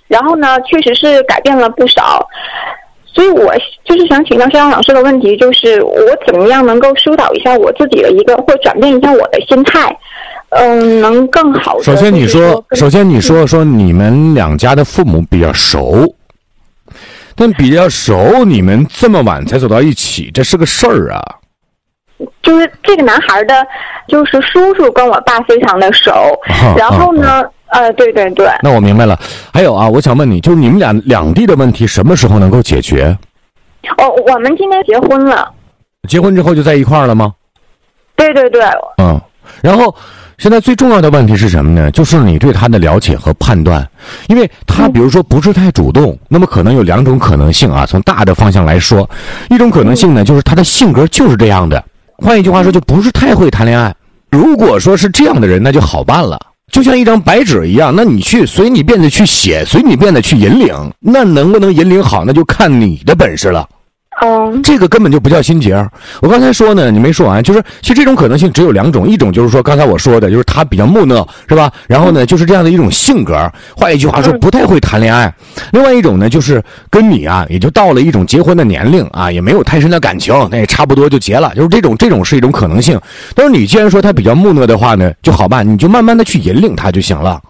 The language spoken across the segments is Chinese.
然后呢，确实是改变了不少。所以我就是想请教肖阳老师的问题，就是我怎么样能够疏导一下我自己的一个，或转变一下我的心态，能更好的。 首先你说你们两家的父母比较熟，但比较熟，你们这么晚才走到一起，这是个事儿啊。 就是这个男孩的，就是叔叔跟我爸非常的熟，然后呢，对对对。 那我明白了。还有啊，我想问你，就是你们两地的问题什么时候能够解决？ 我们今天结婚了。 结婚之后就在一块儿了吗？ 对对对。 然后现在最重要的问题是什么呢？就是你对他的了解和判断，因为他比如说不是太主动，那么可能有两种可能性啊。从大的方向来说，一种可能性呢，就是他的性格就是这样的。换一句话说，就不是太会谈恋爱。如果说是这样的人，那就好办了，就像一张白纸一样，那你去随你便的去写，随你便的去引领，那能不能引领好，那就看你的本事了。这个根本就不叫心结。我刚才说呢，你没说完，就是其实这种可能性只有两种，一种就是说刚才我说的，就是他比较木讷，是吧？然后呢，就是这样的一种性格，换一句话说，不太会谈恋爱。另外一种呢，就是跟你啊，也就到了一种结婚的年龄啊，也没有太深的感情，那也差不多就结了，就是这种是一种可能性。但是你既然说他比较木讷的话呢，就好办，你就慢慢的去引领他就行了。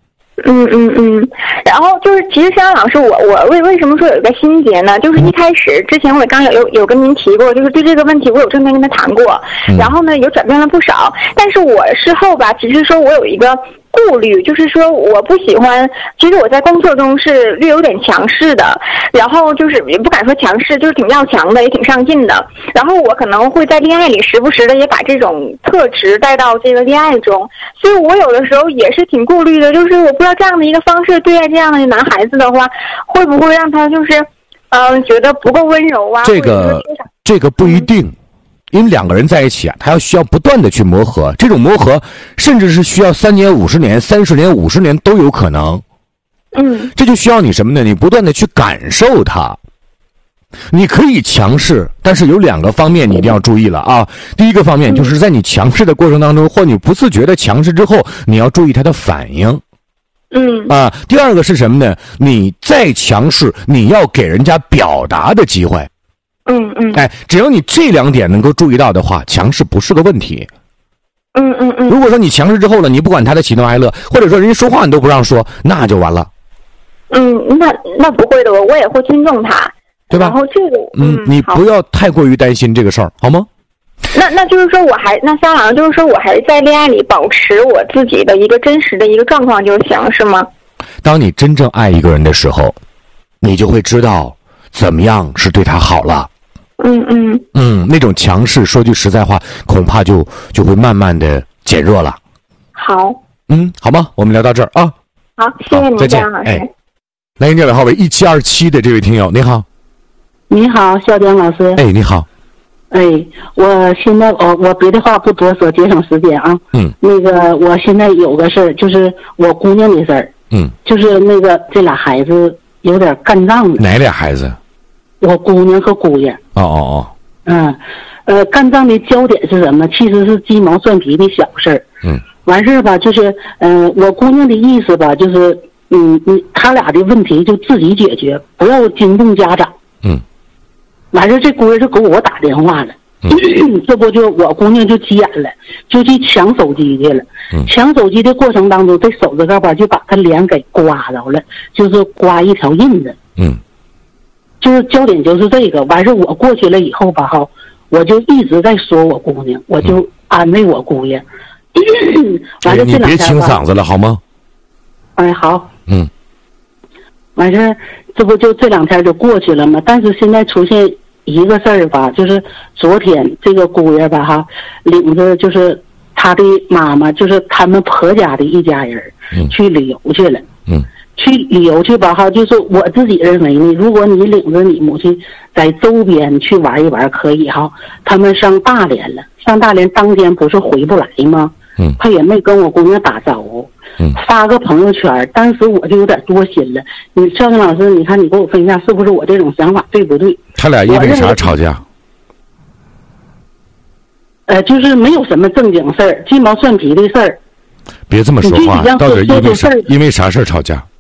然后就是，其实肖阳老师，我为什么说有一个心结呢？就是一开始之前我也刚有跟您提过，就是对这个问题我有正面跟他谈过，然后呢有转变了不少。但是我事后吧，其实说我有一个顾虑，就是说我不喜欢，其实我在工作中是略有点强势的，然后就是也不敢说强势，就是挺要强的，也挺上进的。然后我可能会在恋爱里时不时的也把这种特质带到这个恋爱中，所以我有的时候也是挺顾虑的，就是我不知道这样的一个方式对待这样的男孩子的话，会不会让他就是觉得不够温柔啊？ 这个不一定。因为两个人在一起啊，他需要不断的去磨合，这种磨合甚至是需要3年、50年、30年、50年都有可能。这就需要你什么呢？你不断的去感受它。你可以强势，但是有2个方面你一定要注意了啊。第一个方面就是在你强势的过程当中，或你不自觉的强势之后，你要注意他的反应。第二个是什么呢？你再强势，你要给人家表达的机会。只要你这2点能够注意到的话，强势不是个问题。如果说你强势之后了，你不管他的喜怒哀乐，或者说人家说话你都不让说，那就完了。 那不会的，我也会尊重他， 对吧？ 然后这个你不要太过于担心这个事儿，好吗？ 那就是说那肖老师就是说我还在恋爱里保持我自己的一个真实的一个状况就行，是吗？ 当你真正爱一个人的时候，你就会知道怎么样是对他好了。那种强势，说句实在话，恐怕就会慢慢的减弱了。 好。 好吗？我们聊到这儿啊。 好，谢谢您， 再见。来电话号为1727的这位听友，你好。 你好，肖典老师。 你好。 我现在我别的话不多说，节省时间啊。那个我现在有个事儿，就是我姑娘的事儿。就是那个这俩孩子有点干仗的。 哪俩孩子？ 我姑娘和姑爷。干仗的焦点是什么？其实是鸡毛蒜皮的小事儿。完事儿吧，就是我姑娘的意思吧，就是他俩的问题就自己解决，不要惊动家长。完事儿这姑爷就给我打电话了。这不就我姑娘就急眼了，就去抢手机去了。抢手机的过程当中，这手指头吧就把他脸给刮着了，就是刮一条印子。就是焦点就是这个。完事我过去了以后吧我就一直在说我姑娘，我就安慰我姑爷。完事这2天吧， 你别清嗓子了好吗？ 好。完事这不就这2天就过去了吗？但是现在出现一个事儿吧，就是昨天这个姑爷吧领着就是他的妈妈，就是他们婆家的一家人去旅游去了。去旅游去吧就是我自己认为呢，如果你领着你母亲在周边去玩一玩可以他们上大连了，上大连当天不是回不来吗？他也没跟我姑娘打招呼。发个朋友圈，当时我就有点多心了。肖老师，你看你给我分析一下，是不是我这种想法对不对？ 他俩因为啥吵架？ 就是没有什么正经事儿，鸡毛蒜皮的事儿。 别这么说话，到底因为啥事儿吵架？